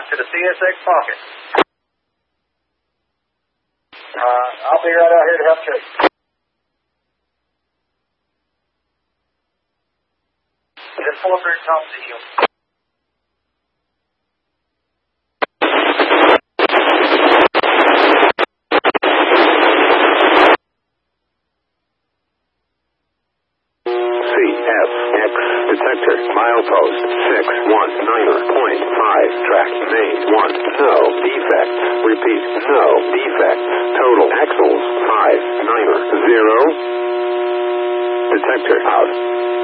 to the CSX pocket. I'll be right out here to help chase. Just pull up here and talk to you. CSX detector, milepost 619.5, track main 1, no defects, repeat, no defects, total axles 590, detector out.